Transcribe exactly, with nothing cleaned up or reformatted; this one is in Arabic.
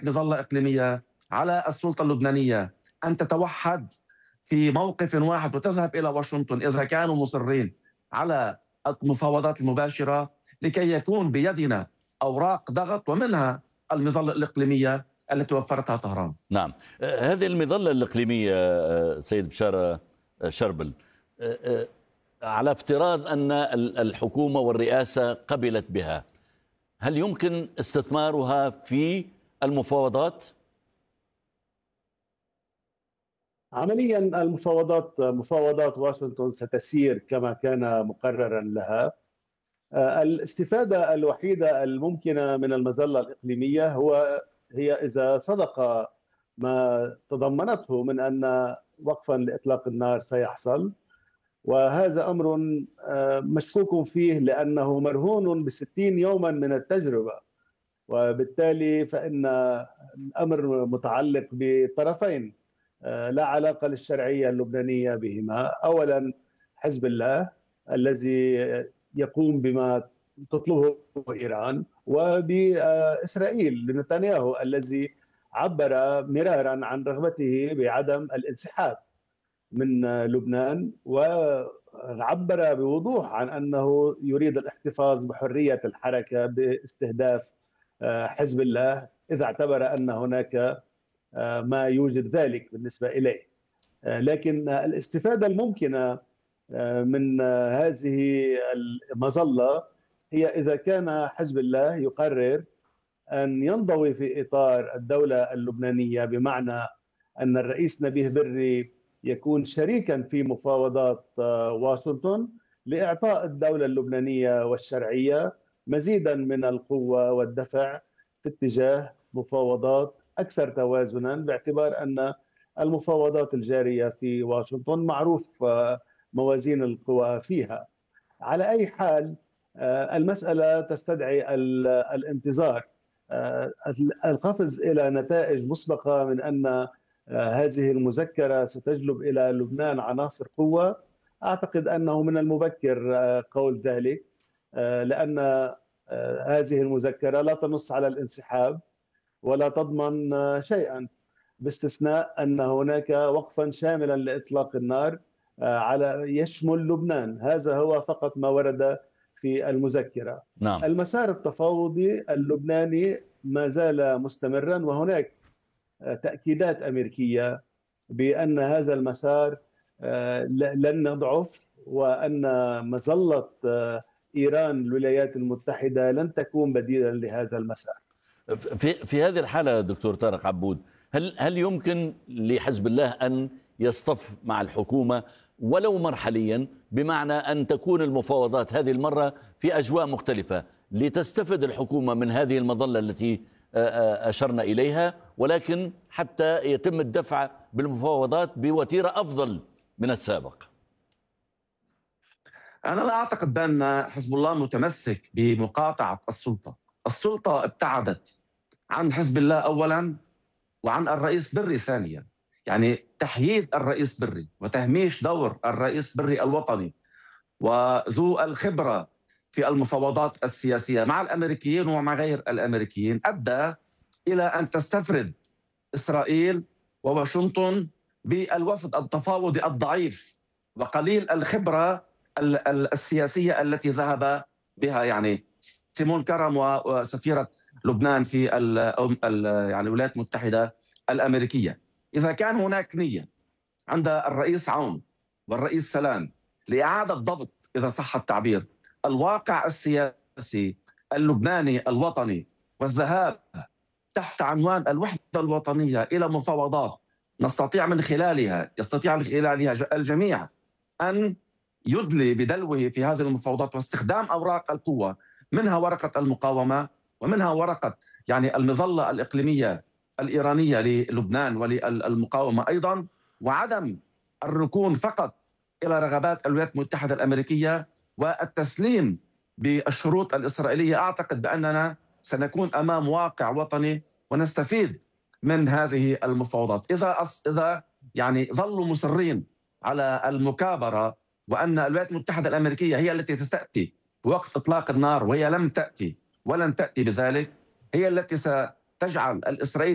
مظلة إقليمية على السلطة اللبنانية أن تتوحد في موقف واحد وتذهب إلى واشنطن إذا كانوا مصرين على المفاوضات المباشرة، لكي يكون بيدنا أوراق ضغط ومنها المظلة الإقليمية التي وفرتها طهران. نعم، هذه المظلة الإقليمية سيد بشارة شربل، على افتراض أن الحكومة والرئاسة قبلت بها، هل يمكن استثمارها في المفاوضات؟ عمليا المفاوضات مفاوضات واشنطن ستسير كما كان مقررا لها. الاستفادة الوحيدة الممكنة من المظلة الإقليمية هو هي إذا صدق ما تضمنته من أن وقفا لإطلاق النار سيحصل، وهذا أمر مشكوك فيه لأنه مرهون بستين يوما من التجربة، وبالتالي فإن الأمر متعلق بطرفين لا علاقة للشرعية اللبنانية بهما. أولا حزب الله الذي يقوم بما تطلبه إيران، وبإسرائيل لنتنياهو الذي عبر مرارا عن رغبته بعدم الانسحاب من لبنان، وعبر بوضوح عن أنه يريد الاحتفاظ بحرية الحركة باستهداف حزب الله إذا اعتبر أن هناك ما يوجد ذلك بالنسبة إليه. لكن الاستفادة الممكنة من هذه المظلة هي إذا كان حزب الله يقرر أن ينضوي في إطار الدولة اللبنانية، بمعنى أن الرئيس نبيه بري يكون شريكا في مفاوضات واشنطن لإعطاء الدولة اللبنانية والشرعية مزيدا من القوة والدفع في اتجاه مفاوضات أكثر توازنا، باعتبار أن المفاوضات الجارية في واشنطن معروف موازين القوى فيها. على أي حال المسألة تستدعي الانتظار، القفز إلى نتائج مسبقة من أن هذه المذكرة ستجلب إلى لبنان عناصر قوة، أعتقد أنه من المبكر قول ذلك، لأن هذه المذكرة لا تنص على الانسحاب ولا تضمن شيئا، باستثناء أن هناك وقفا شاملا لإطلاق النار على يشمل لبنان. هذا هو فقط ما ورد في المذكرة. نعم. المسار التفاوضي اللبناني ما زال مستمرا، وهناك تأكيدات أمريكية بأن هذا المسار لن يضعف، وأن مظلة إيران الولايات المتحدة لن تكون بديلا لهذا المسار. في في هذه الحالة دكتور طارق عبود، هل هل يمكن لحزب الله أن يصطف مع الحكومة ولو مرحليا، بمعنى أن تكون المفاوضات هذه المرة في أجواء مختلفة لتستفد الحكومة من هذه المظلة التي أشرنا إليها، ولكن حتى يتم الدفع بالمفاوضات بوتيرة أفضل من السابق؟ أنا لا أعتقد بأن حزب الله متمسك بمقاطعة السلطة. السلطة ابتعدت عن حزب الله أولا وعن الرئيس بري ثانيا، يعني تحييد الرئيس بري وتهميش دور الرئيس بري الوطني وذو الخبرة في المفاوضات السياسية مع الأمريكيين ومع غير الأمريكيين أدى إلى أن تستفرد إسرائيل وواشنطن بالوفد التفاوضي الضعيف وقليل الخبرة السياسية التي ذهب بها، يعني سيمون كرم وسفيرة لبنان في ال ال يعني الولايات المتحدة الأمريكية. إذا كان هناك نية عند الرئيس عون والرئيس سلام لإعادة ضبط، إذا صح التعبير، الواقع السياسي اللبناني الوطني والذهاب تحت عنوان الوحدة الوطنية إلى مفاوضات نستطيع من خلالها يستطيع من خلالها الجميع أن يدلي بدلوه في هذه المفاوضات واستخدام أوراق القوة، منها ورقة المقاومة ومنها ورقة يعني المظلة الإقليمية الإيرانية للبنان وللمقاومة أيضا، وعدم الركون فقط إلى رغبات الولايات المتحدة الأمريكية والتسليم بالشروط الإسرائيلية. أعتقد بأننا سنكون أمام واقع وطني ونستفيد من هذه المفاوضات. إذا إذا يعني ظلوا مصرين على المكابرة وأن الولايات المتحدة الأمريكية هي التي تستأتي بوقف إطلاق النار، وهي لم تأتي ولن تأتي بذلك، هي التي ستجعل الإسرائيلي